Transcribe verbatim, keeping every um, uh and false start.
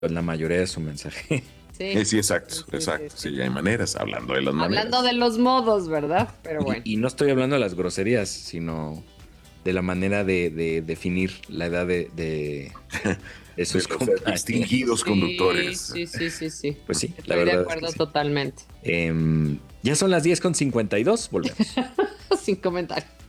la mayoría de su mensaje. Sí, Eh, sí, exacto, sí, sí, exacto. sí, Sí, sí. hay maneras, hablando de las maneras. Hablando de los modos, ¿verdad? Pero bueno. Y, y no estoy hablando de las groserías, sino de la manera de, de definir la edad de, de, de De sus los eh, compañeros. distinguidos Sí, conductores. sí, sí, sí, sí. Pues sí, la Estoy de verdad es que acuerdo sí. totalmente. Em, ya son las diez con cincuenta y dos, volvemos. Sin comentario.